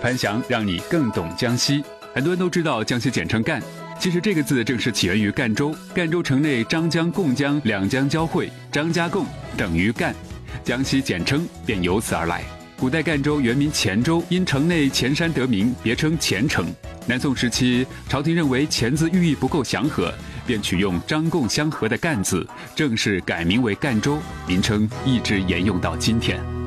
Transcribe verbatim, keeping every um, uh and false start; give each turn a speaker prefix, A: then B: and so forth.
A: 潘翔，让你更懂江西。很多人都知道江西简称赣，其实这个字正是起源于赣州。赣州城内张江、贡江两江交汇，张加贡等于赣，江西简称便由此而来。古代赣州原名黔州，因城内黔山得名，别称黔城。南宋时期，朝廷认为黔字寓意不够祥和，便取用张贡相和的赣字，正式改名为赣州，名称一直沿用到今天。